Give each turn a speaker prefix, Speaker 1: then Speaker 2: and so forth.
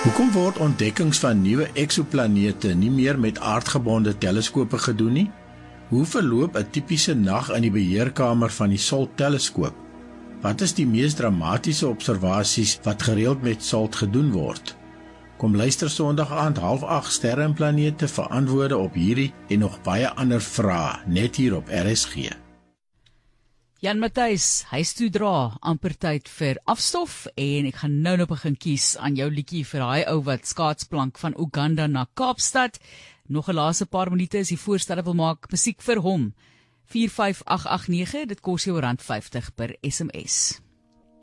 Speaker 1: Hoekom word ontdekkings van nuwe eksoplanete nie meer met aardgebonde teleskope gedoen nie? Hoe verloop 'n tipiese nag in die beheerkamer van die SALT-teleskoop? Wat is die mees dramatiese observasies wat gereeld met SALT gedoen word? Kom luister Sondag aand 7:30 Sterre en Planete vir antwoorde op hierdie en nog baie ander vrae, net hier op RSG.
Speaker 2: Jan Matthys, huis toe dra, amper tyd vir afstof en ek gaan nou begin kies aan jou liedjie vir daai ou wat skaatsplank van Uganda na Kaapstad. Nog 'n laaste paar minute as jy voorstelle wil maak, musiek vir hom. 45889, dit kos jou R50 per SMS.